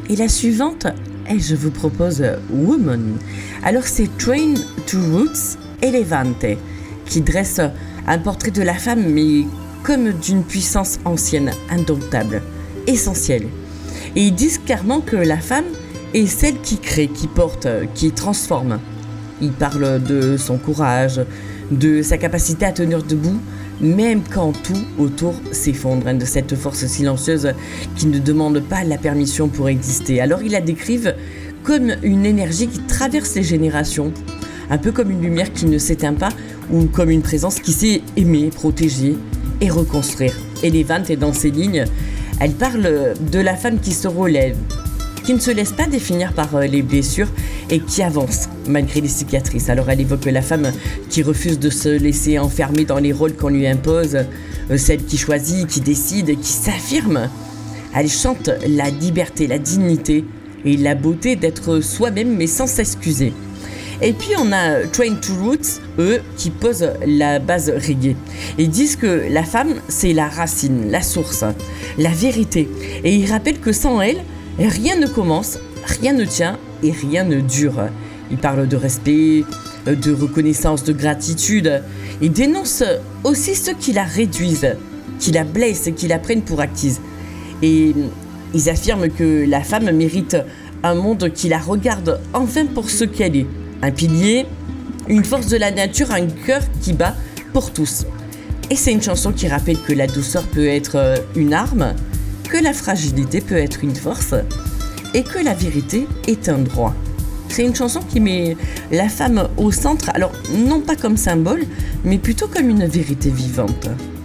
Et la suivante, je vous propose Woman. Alors c'est Train to Roots Elevante, qui dresse un portrait de la femme, mais comme d'une puissance ancienne, indomptable, essentielle. Et ils disent clairement que la femme est celle qui crée, qui porte, qui transforme. Ils parlent de son courage, de sa capacité à tenir debout, même quand tout autour s'effondre, de cette force silencieuse qui ne demande pas la permission pour exister. Alors ils la décrivent comme une énergie qui traverse les générations, un peu comme une lumière qui ne s'éteint pas ou comme une présence qui sait aimer, protéger et reconstruire. Elevante, dans ces lignes, elle parle de la femme qui se relève, qui ne se laisse pas définir par les blessures et qui avance malgré les cicatrices. Alors elle évoque la femme qui refuse de se laisser enfermer dans les rôles qu'on lui impose, celle qui choisit, qui décide, qui s'affirme. Elle chante la liberté, la dignité et la beauté d'être soi-même mais sans s'excuser. Et puis on a Train to Roots, eux, qui posent la base reggae. Ils disent que la femme, c'est la racine, la source, la vérité. Et ils rappellent que sans elle, rien ne commence, rien ne tient et rien ne dure. Ils parlent de respect, de reconnaissance, de gratitude. Ils dénoncent aussi ceux qui la réduisent, qui la blessent, qui la prennent pour acquise. Et ils affirment que la femme mérite un monde qui la regarde enfin pour ce qu'elle est. Un pilier, une force de la nature, un cœur qui bat pour tous. Et c'est une chanson qui rappelle que la douceur peut être une arme, que la fragilité peut être une force et que la vérité est un droit. C'est une chanson qui met la femme au centre, alors non pas comme symbole, mais plutôt comme une vérité vivante.